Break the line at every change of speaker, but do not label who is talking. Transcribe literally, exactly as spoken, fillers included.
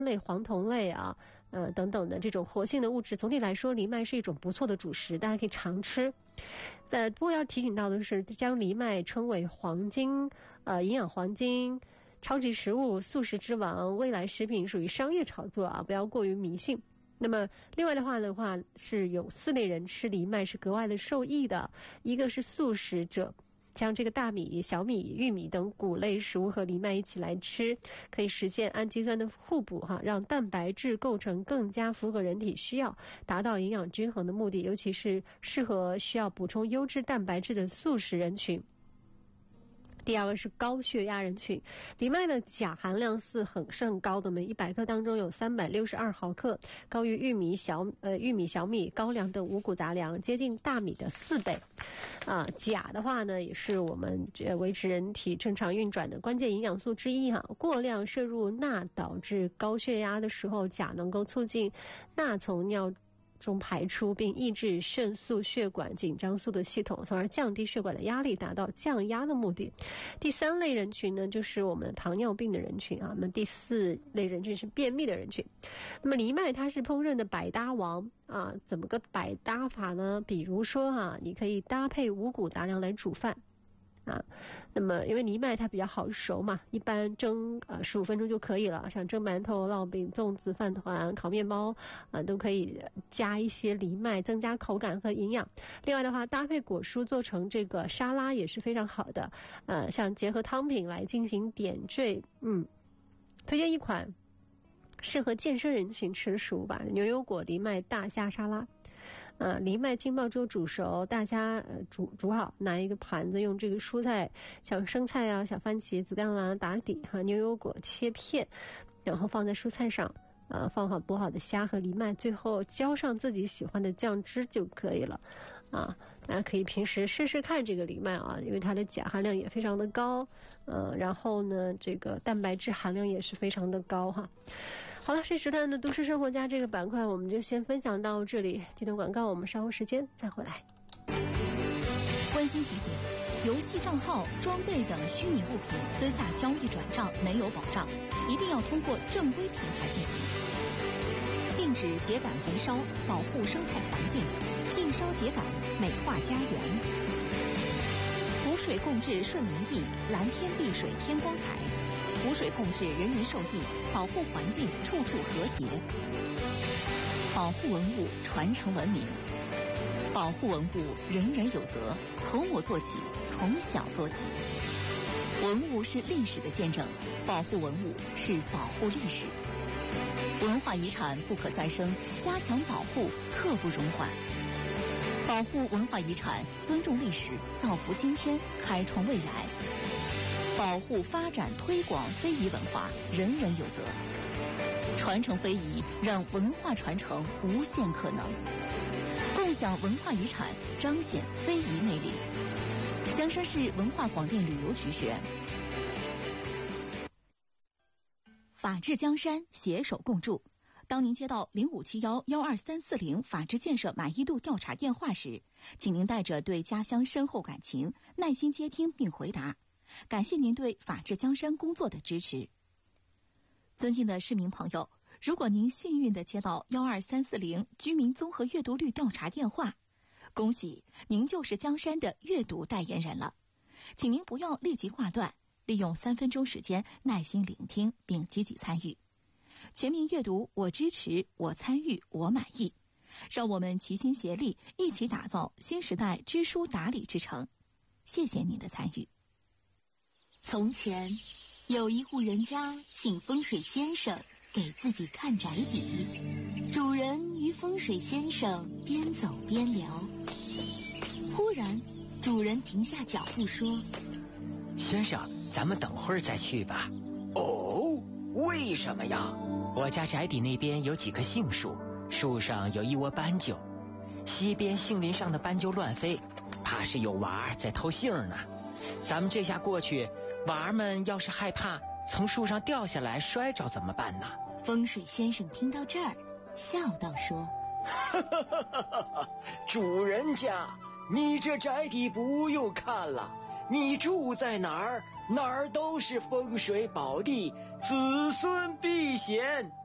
类、黄酮类啊，呃等等的这种活性的物质，总体来说，藜麦是一种不错的主食，大家可以常吃。呃，不过要提醒到的是，将藜麦称为黄金，呃，营养黄金、超级食物、素食之王、未来食品，属于商业炒作啊，不要过于迷信。那么另外的话的话，是有四类人吃藜麦是格外的受益的，一个是素食者。将这个大米、小米、玉米等谷类食物和藜麦一起来吃，可以实现氨基酸的互补哈，让蛋白质构成更加符合人体需要，达到营养均衡的目的，尤其是适合需要补充优质蛋白质的素食人群。第二个是高血压人群，藜麦的钾含量是很是很高的，每一百克当中有三百六十二毫克，高于玉米、小呃玉米、小米、高粱等五谷杂粮，接近大米的四倍。啊，钾的话呢，也是我们呃维持人体正常运转的关键营养素之一哈。过量摄入钠导致高血压的时候，钾能够促进钠从尿中排出，并抑制肾素血管紧张素的系统，从而降低血管的压力，达到降压的目的。第三类人群呢，就是我们糖尿病的人群啊。那么第四类人群是便秘的人群。那么藜麦它是烹饪的百搭王啊，怎么个百搭法呢？比如说哈、啊，你可以搭配五谷杂粮来煮饭。啊，那么因为藜麦它比较好熟嘛，一般蒸呃十五分钟就可以了。像蒸馒头、烙饼、粽子、饭团、烤面包，啊、呃、都可以加一些藜麦，增加口感和营养。另外的话，搭配果蔬做成这个沙拉也是非常好的。呃，像结合汤品来进行点缀，嗯，推荐一款适合健身人群吃的食物吧，牛油果藜麦大虾沙拉。呃，藜麦浸泡之后煮熟，大家呃煮煮好，拿一个盘子，用这个蔬菜，像生菜啊、小番茄、子甘蓝打底哈，牛油果切片，然后放在蔬菜上，呃，放好剥好的虾和藜麦，最后浇上自己喜欢的酱汁就可以了，啊，大家可以平时试试看这个藜麦啊，因为它的钾含量也非常的高，呃，然后呢，这个蛋白质含量也是非常的高哈。好了，这时段的都市生活家这个板块我们就先分享到这里，这段广告我们稍后时间再回来。
温馨提醒，游戏账号、装备等虚拟物品私下交易转账没有保障，一定要通过正规平台进行。禁止秸秆焚烧，保护生态环境，禁烧秸秆，美化家园。湖水共治顺民意，蓝天碧水天光彩。湖水共治，人人受益，保护环境，处处和谐。保护文物，传承文明。保护文物，人人有责，从我做起，从小做起。文物是历史的见证，保护文物是保护历史。文化遗产不可再生，加强保护，刻不容缓。保护文化遗产，尊重历史，造福今天，开创未来。保护、发展、推广非遗文化，人人有责。传承非遗，让文化传承无限可能。共享文化遗产，彰显非遗魅力。江山市文化广电旅游局学。法治江山，携手共筑。当您接到零五七幺幺二三四零法治建设满意度调查电话时，请您带着对家乡深厚感情，耐心接听并回答。感谢您对法治江山工作的支持。尊敬的市民朋友，如果您幸运地接到幺二三四零居民综合阅读率调查电话，恭喜您就是江山的阅读代言人了。请您不要立即挂断，利用三分钟时间耐心聆听并积极参与。全民阅读，我支持，我参与，我满意。让我们齐心协力，一起打造新时代知书达理之城。谢谢您的参与。
从前有一户人家请风水先生给自己看宅邸，主人与风水先生边走边聊。忽然主人停下脚步说：
先生，咱们等会儿再去吧。
哦，为什么呀？
我家宅邸那边有几棵杏树，树上有一窝斑鸠，西边杏林上的斑鸠乱飞，怕是有娃儿在偷杏呢。咱们这下过去，娃儿们要是害怕从树上掉下来摔着怎么办呢？
风水先生听到这儿笑道说：
主人家，你这宅邸不用看了，你住在哪儿哪儿都是风水宝地，子孙必贤。